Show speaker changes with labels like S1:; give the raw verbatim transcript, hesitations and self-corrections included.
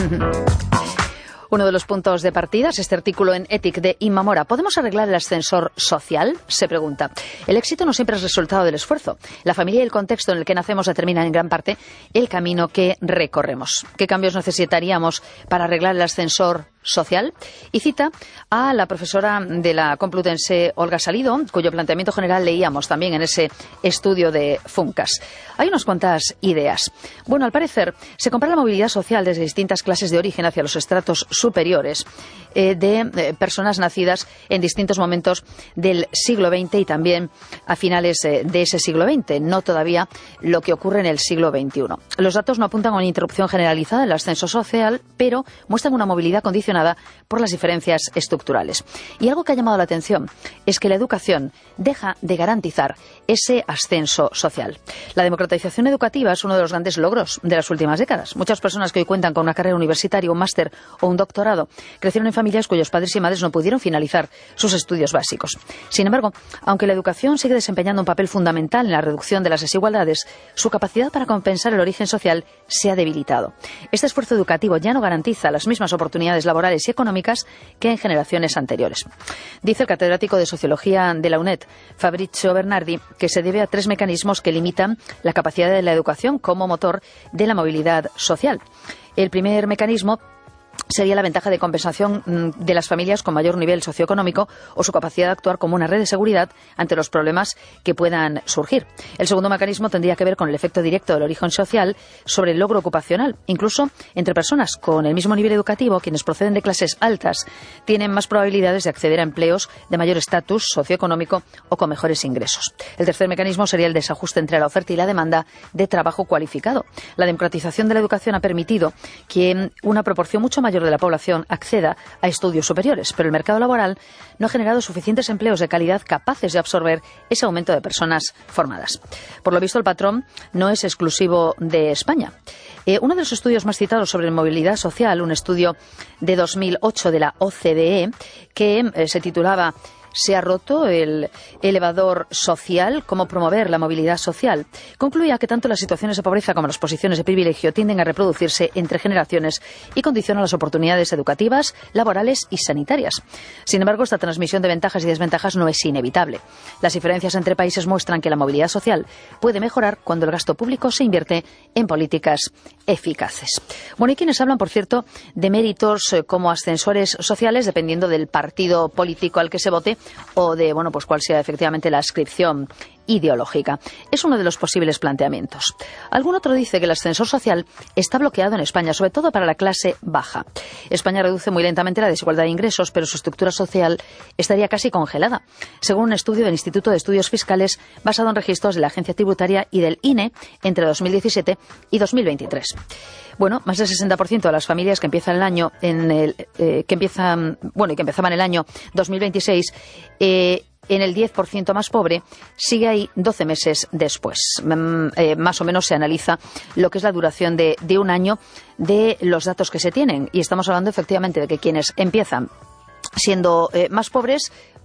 S1: Uno de los puntos de partida es este artículo en Ethic de Inma Mora. ¿Podemos arreglar el ascensor social?, se pregunta. El éxito no siempre es resultado del esfuerzo. La familia y el contexto en el que nacemos determinan en gran parte el camino que recorremos. ¿Qué cambios necesitaríamos para arreglar el ascensor social? Y cita a la profesora de la Complutense, Olga Salido, cuyo planteamiento general leíamos también en ese estudio de Funcas. Hay unas cuantas ideas. Bueno, al parecer, se compara la movilidad social desde distintas clases de origen hacia los estratos superiores eh, de eh, personas nacidas en distintos momentos del siglo veinte y también a finales eh, de ese siglo veinte, no todavía lo que ocurre en el siglo veintiuno. Los datos no apuntan a una interrupción generalizada del ascenso social, pero muestran una movilidad condicionada por las diferencias estructurales. Y algo que ha llamado la atención es que la educación deja de garantizar ese ascenso social. La democratización educativa es uno de los grandes logros de las últimas décadas. Muchas personas que hoy cuentan con una carrera universitaria, un máster o un doctorado crecieron en familias cuyos padres y madres no pudieron finalizar sus estudios básicos. Sin embargo, aunque la educación sigue desempeñando un papel fundamental en la reducción de las desigualdades, su capacidad para compensar el origen social se ha debilitado. Este esfuerzo educativo ya no garantiza las mismas oportunidades laborales y económicas que en generaciones anteriores. Dice el catedrático de Sociología de la UNED, Fabrizio Bernardi, que se debe a tres mecanismos que limitan la capacidad de la educación como motor de la movilidad social. El primer mecanismo sería la ventaja de compensación de las familias con mayor nivel socioeconómico o su capacidad de actuar como una red de seguridad ante los problemas que puedan surgir. El segundo mecanismo tendría que ver con el efecto directo del origen social sobre el logro ocupacional. Incluso entre personas con el mismo nivel educativo, quienes proceden de clases altas tienen más probabilidades de acceder a empleos de mayor estatus socioeconómico o con mejores ingresos. El tercer mecanismo sería el desajuste entre la oferta y la demanda de trabajo cualificado. La democratización de la educación ha permitido que una proporción mucho mayor de la población acceda a estudios superiores, pero el mercado laboral no ha generado suficientes empleos de calidad capaces de absorber ese aumento de personas formadas. Por lo visto, el patrón no es exclusivo de España. Eh, uno de los estudios más citados sobre movilidad social, un estudio de dos mil ocho de la O C D E, que eh, se titulaba ¿Se ha roto el elevador social? ¿Cómo promover la movilidad social? Concluía que tanto las situaciones de pobreza como las posiciones de privilegio tienden a reproducirse entre generaciones y condicionan las oportunidades educativas, laborales y sanitarias. Sin embargo, esta transmisión de ventajas y desventajas no es inevitable. Las diferencias entre países muestran que la movilidad social puede mejorar cuando el gasto público se invierte en políticas eficaces. Bueno, y quienes hablan, por cierto, de méritos eh, como ascensores sociales, dependiendo del partido político al que se vote, o de, bueno, pues cuál sea efectivamente la adscripción ideológica. Es uno de los posibles planteamientos. Algún otro dice que el ascensor social está bloqueado en España, sobre todo para la clase baja. España reduce muy lentamente la desigualdad de ingresos, pero su estructura social estaría casi congelada, según un estudio del Instituto de Estudios Fiscales basado en registros de la Agencia Tributaria y del I N E entre dos mil diecisiete y dos mil veintitrés. Bueno, más del sesenta por ciento de las familias que empiezan el año en el eh, que empiezan, bueno, y que empezaban el año dos mil veintiséis eh, en el diez por ciento más pobre, sigue ahí doce meses después. Mm, eh, más o menos se analiza lo que es la duración de, de un año de los datos que se tienen. Y estamos hablando efectivamente de que quienes empiezan siendo eh, más pobres,